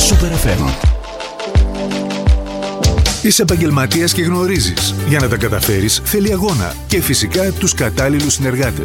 Super FM. Είσαι επαγγελματίας και γνωρίζεις. Για να τα καταφέρεις θέλει αγώνα και φυσικά τους κατάλληλους συνεργάτες.